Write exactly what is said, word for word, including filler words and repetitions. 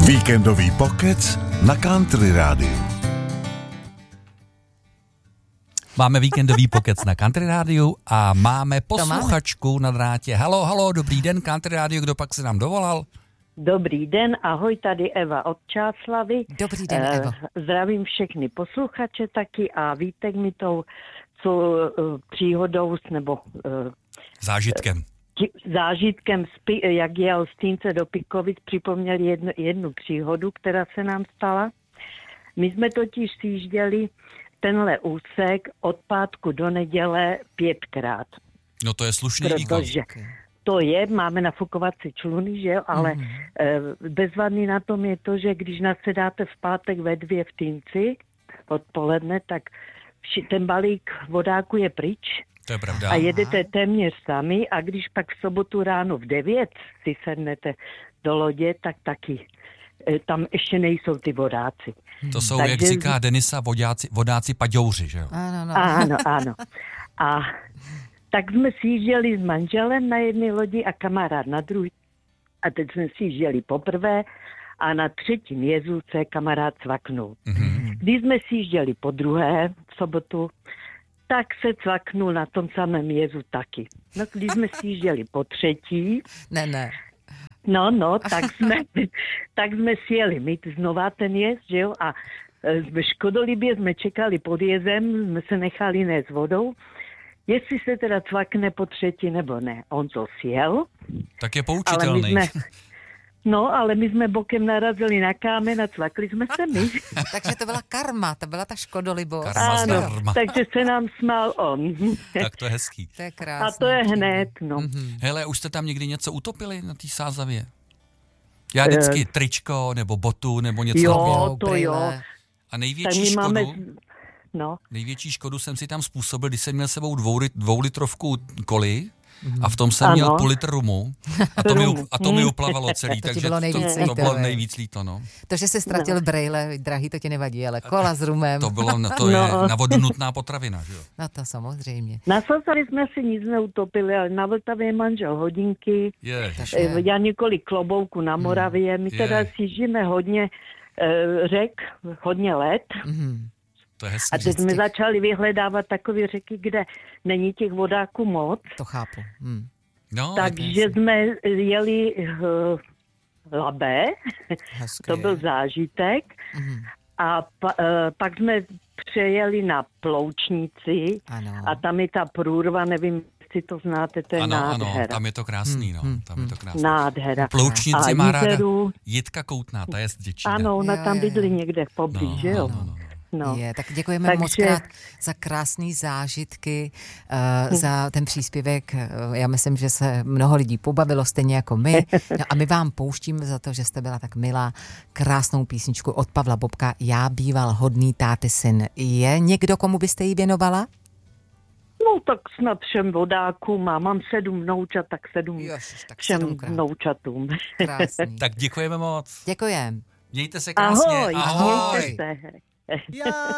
Víkendový pokec na Country Rádiu. Máme víkendový pokec na Country Rádiu a máme posluchačku na drátě. Halo, halo, dobrý den, Country Rádiu, kdo pak se nám dovolal? Dobrý den, ahoj, tady Eva od Čáslavy. Dobrý den, Evo. Zdravím všechny posluchače taky a Vítek mi tou co, uh, příhodou nebo uh, zážitkem. Tí, zážitkem, spi, jak jel z Týnce do Pikovic, připomněl jednu, jednu příhodu, která se nám stala. My jsme totiž sjížděli tenhle úsek od pátku do neděle pětkrát. No to je slušný výkon. To je, máme nafukovací čluny, že jo, ale mm. e, bezvadný na tom je to, že když nasedáte v pátek ve dvě v Týnci odpoledne, tak vši, ten balík vodáku je pryč. To je pravda. A jedete téměř sami a když pak v sobotu ráno v devět si sednete do lodě, tak taky e, tam ještě nejsou ty vodáci. To jsou, Takže... jak říká Denisa, vodáci, vodáci paďouři, že jo? Ano, no. Ano, ano. A tak jsme sjížděli s manželem na jedné lodi a kamarád na druhé. A teď jsme sjížděli poprvé a na třetím jezu se kamarád cvaknul. Mm-hmm. Když jsme sjížděli po druhé v sobotu, tak se cvaknul na tom samém jezu taky. No, když jsme sjížděli po třetí... Ne, ne. No, no, tak jsme, tak jsme sjeli my znova ten jez, že jo, a jsme škodolibě jsme čekali pod jezem, jsme se nechali nést vodou, jestli se teda cvakne po třetí nebo ne. On to sjel. Tak je poučitelný. Ale jsme, no, ale my jsme bokem narazili na kámen a cvakli jsme se my. Takže to byla karma, to byla ta škodolibost. Karma zdarma. Takže se nám smál on. Tak to je hezký. To je krásný. A to je hned, no. Mm-hmm. Hele, už jste tam někdy něco utopili na té Sázavě? Já vždycky uh, tričko, nebo botu, nebo něco. Jo, to jo. A největší škodu... Máme... No. Největší škodu jsem si tam způsobil, když jsem měl sebou dvou, dvoulitrovku koli a v tom jsem ano. měl půl litr rumu a to, mi, a to mi uplavalo celý, to takže bylo nejvíc to, to bylo nejvíc líto. No. To, že jsi ztratil no. brejle, drahý, to ti nevadí, ale kola s rumem. To bylo, to je no. na vodu nutná potravina, že jo? No to samozřejmě. Na Sázavě jsme si nic neutopili, ale na Vltavě je manžel hodinky, je. já několik klobouků na Moravě, my teda je. si žijeme hodně uh, řek, hodně let. Mm. To je hezký. A teď jsme začali vyhledávat takové řeky, kde není těch vodáků moc. To chápu. Hmm. No, takže jsme jeli uh, Labé, to byl zážitek. Hmm. A pa, uh, pak jsme přejeli na Ploučnici ano. a tam je ta průrva, nevím, jestli to znáte, to je ano, nádhera. Ano, tam je to krásný, no. Hmm. Tam je to krásný. Nádhera. Ploučnici a má ráda Jizeru... Jitka Koutná, ta je z Děčína. Ano, ona jo, tam jo. bydlí někde v poblíž, no, že jo? No, no, no. No. Je, tak děkujeme Takže... moc krát za krásný zážitky, uh, za ten příspěvek. Uh, já myslím, že se mnoho lidí pobavilo, stejně jako my. No a my vám pouštíme za to, že jste byla tak milá, krásnou písničku od Pavla Bobka Já býval hodný táty syn. Je někdo, komu byste ji věnovala? No tak snad všem vodákům, mám, mám sedm vnoučat, tak sedm Jož, tak všem sedmkrát. vnoučatům. Krásný. Tak děkujeme moc. Děkujem. Mějte se krásně. Ahoj. Ahoj. Mějte se. Já